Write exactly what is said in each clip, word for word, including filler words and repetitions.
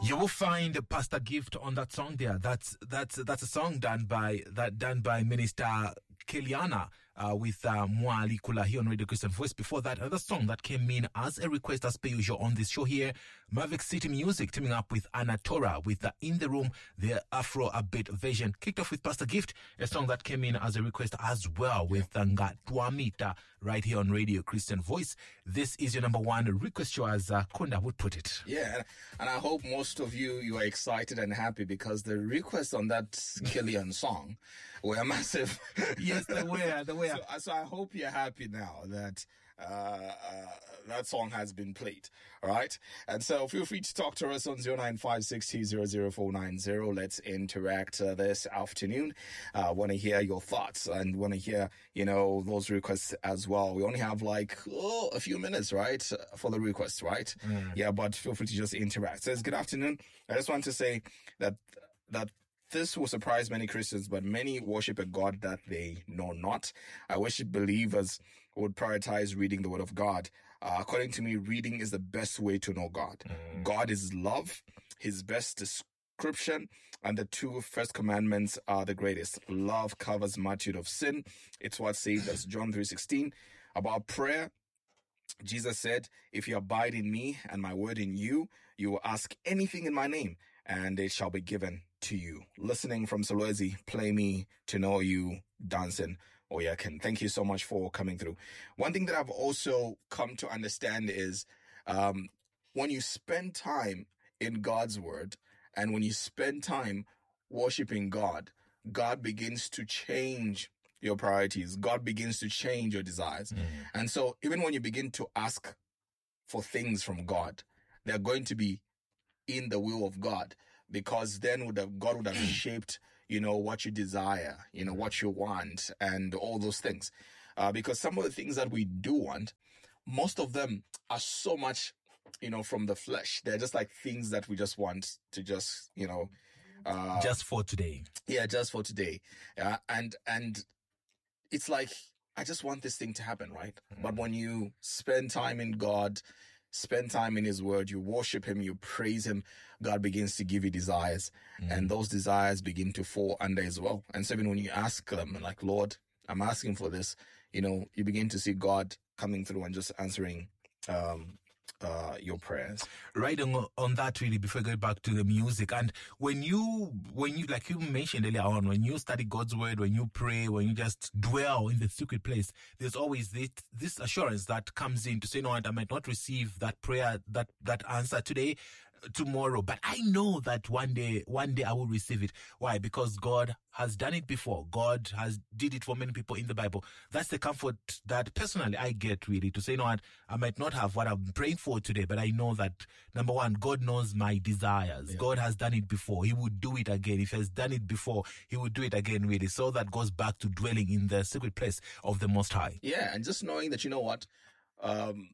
You will find Pastor Gift on that song there. That's that's that's a song done by that done by Minister Keliana uh, with uh, Mwali Kula here on Radio Christian Voice. Before that, another song that came in as a request as per usual on this show here, Maverick City Music teaming up with Anatora with the In The Room, their Afro a bit version. Kicked off with Pastor Gift, a song that came in as a request as well with Ngatwamita right here on Radio Christian Voice. This is your number one request show, as uh, Kunda would put it. Yeah, and I hope most of you, you are excited and happy because the requests on that Killian song were massive. Yes, they were, they were. So, so I hope you're happy now that uh, uh, that song has been played, all right? And so feel free to talk to us on zero nine five six two zero zero four nine zero. Let's interact uh, this afternoon. I uh, want to hear your thoughts and want to hear, you know, those requests as well. We only have like oh, a few minutes, right, for the requests, right? Mm. Yeah, but feel free to just interact. So it's good afternoon. I just want to say that that this will surprise many Christians, but many worship a God that they know not. I wish believers would prioritize reading the Word of God. Uh, according to me, reading is the best way to know God. Mm. God is love, His best description, and the two first commandments are the greatest. Love covers multitude of sin. It's what saved us. John three sixteen. About prayer, Jesus said, if you abide in me and my word in you, you will ask anything in my name, and it shall be given to you. Listening from Solwezi, Play Me to Know You, dancing. Oh yeah, Ken. Thank you so much for coming through. One thing that I've also come to understand is um, when you spend time in God's word and when you spend time worshiping God, God begins to change your priorities. God begins to change your desires. Mm. And so even when you begin to ask for things from God, they're going to be in the will of God, because then would have, God would have shaped, you know, what you desire, you know, what you want and all those things. Uh, because some of the things that we do want, most of them are so much, you know, from the flesh. They're just like things that we just want to just, you know, uh, just for today. Yeah, just for today. Yeah. And, and it's like, I just want this thing to happen, right? Mm. But when you spend time in God, spend time in His word, you worship Him, you praise Him, God begins to give you desires. Mm. And those desires begin to fall under His will. And so even when you ask them, like, Lord, I'm asking for this, you know, you begin to see God coming through and just answering um, uh, your prayers. Right on, on that, really, before I go back to the music. And when you, when you, like you mentioned earlier on, when you study God's word, when you pray, when you just dwell in the secret place, there's always this, this assurance that comes in to say, no, I might not receive that prayer, that, that answer today, tomorrow, but I know that one day, one day I will receive it. Why? Because God has done it before. God has did it for many people in the Bible. That's the comfort that personally I get, really, to say, you know what, I might not have what I'm praying for today, but I know that, number one, God knows my desires. Yeah. God has done it before. He would do it again. If He has done it before, He would do it again, really. So that goes back to dwelling in the secret place of the Most High. Yeah, and just knowing that, you know what, um,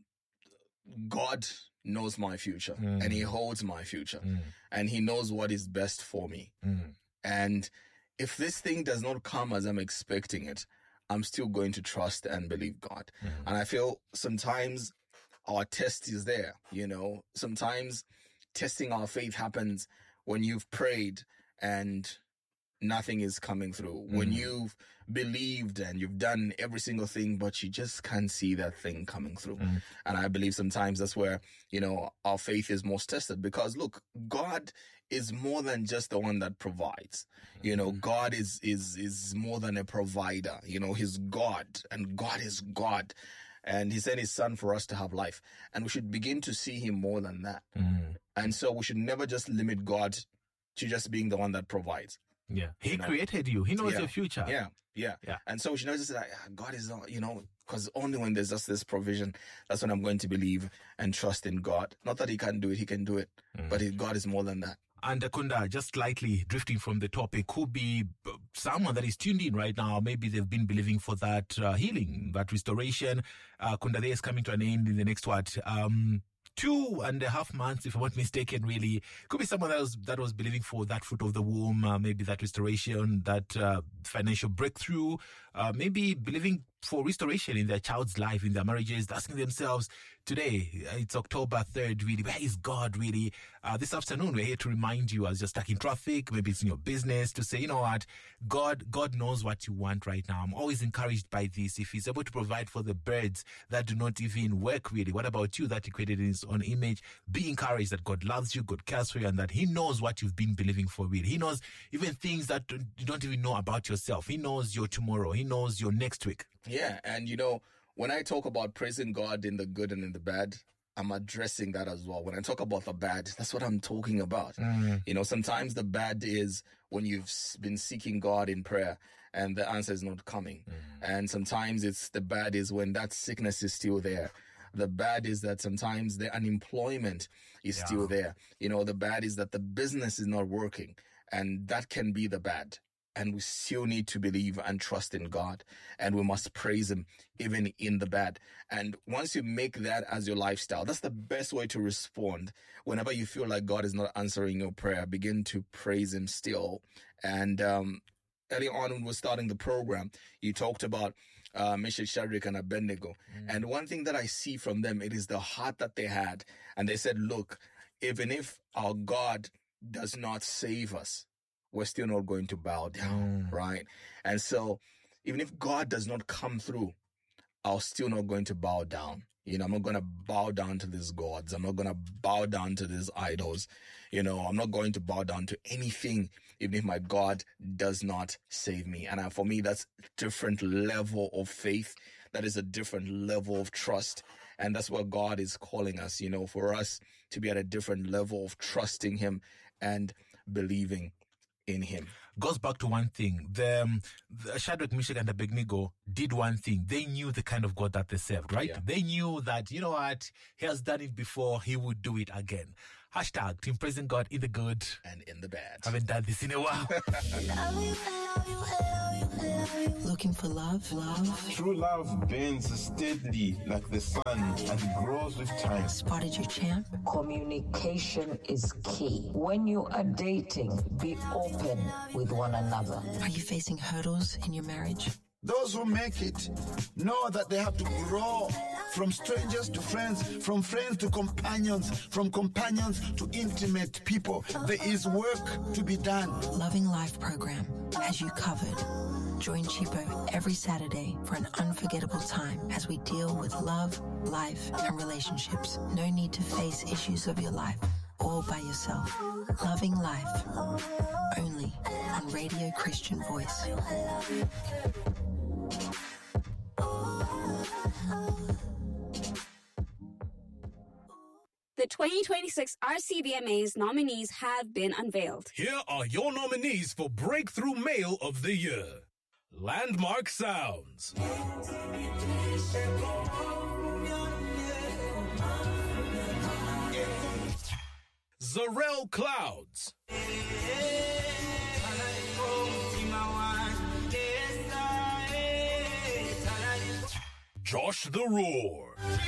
God knows my future mm. and He holds my future mm. and He knows what is best for me. Mm. And if this thing does not come as I'm expecting it, I'm still going to trust and believe God. Mm. And I feel sometimes our test is there, you know, sometimes testing our faith happens when you've prayed and nothing is coming through. Mm. When you've believed and you've done every single thing, but you just can't see that thing coming through. Mm. And I believe sometimes that's where, you know, our faith is most tested, because look, God is more than just the one that provides. Mm. You know, God is, is, is more than a provider. You know, He's God, and God is God. And He sent His Son for us to have life. And we should begin to see Him more than that. Mm. And so we should never just limit God to just being the one that provides. Yeah, He you know? created you. He knows yeah. your future. Yeah, yeah, yeah. And so, you know, just like, God is, you know, because only when there's just this provision, that's when I'm going to believe and trust in God. Not that He can't do it, He can do it. Mm. But God is more than that. And uh, Kunda, just slightly drifting from the topic, could be someone that is tuned in right now. Maybe they've been believing for that uh, healing, that restoration. Uh, Kunda Day is coming to an end in the next, what, um, two and a half months, if I'm not mistaken, really. Could be someone that was, that was believing for that fruit of the womb, uh, maybe that restoration, that uh, financial breakthrough, uh, maybe believing for restoration in their child's life, in their marriages, asking themselves, today, it's October third, really, where is God, really? Uh, this afternoon, we're here to remind you as you're stuck in traffic, maybe it's in your business, to say, you know what, God God knows what you want right now. I'm always encouraged by this. If he's able to provide for the birds that do not even work, really, what about you that he created in his own image? Be encouraged that God loves you, God cares for you, and that he knows what you've been believing for, really. He knows even things that you don't even know about yourself. He knows your tomorrow. He knows your next week. Yeah, and you know, when I talk about praising God in the good and in the bad, I'm addressing that as well. When I talk about the bad, that's what I'm talking about. Mm. You know, sometimes the bad is when you've been seeking God in prayer and the answer is not coming. Mm. And sometimes it's the bad is when that sickness is still there. The bad is that sometimes the unemployment is yeah. still there. You know, the bad is that the business is not working, and that can be the bad. And we still need to believe and trust in God, and we must praise him even in the bad. And once you make that as your lifestyle, that's the best way to respond. Whenever you feel like God is not answering your prayer, begin to praise him still. And um, early on when we were starting the program, you talked about uh, Meshach, Shadrach, and Abednego. Mm. And one thing that I see from them, it is the heart that they had. And they said, look, even if our God does not save us, we're still not going to bow down, mm. right? And so even if God does not come through, I'm still not going to bow down. You know, I'm not going to bow down to these gods. I'm not going to bow down to these idols. You know, I'm not going to bow down to anything, even if my God does not save me. And uh, for me, that's a different level of faith. That is a different level of trust. And that's what God is calling us, you know, for us to be at a different level of trusting him and believing in him. Goes back to one thing. The, um, the Shadrach, Meshach, and Abednego did one thing. They knew the kind of God that they served, right? Yeah. They knew that, you know what, he has done it before, he would do it again. Hashtag Team Praising God in the good and in the bad. Haven't done this in a while. Looking for love? Love? True love bends steadily like the sun and grows with time. Spotted your champ? Communication is key. When you are dating, be open with one another. Are you facing hurdles in your marriage? Those who make it know that they have to grow from strangers to friends, from friends to companions, from companions to intimate people. There is work to be done. Loving Life program has you covered. Join Chipo every Saturday for an unforgettable time as we deal with love, life, and relationships. No need to face issues of your life all by yourself. Loving Life, only on Radio Christian Voice. The twenty twenty-six R C V M A's nominees have been unveiled. Here are your nominees for Breakthrough Male of the Year. Landmark Sounds. Zarel Clouds. Josh the Roar.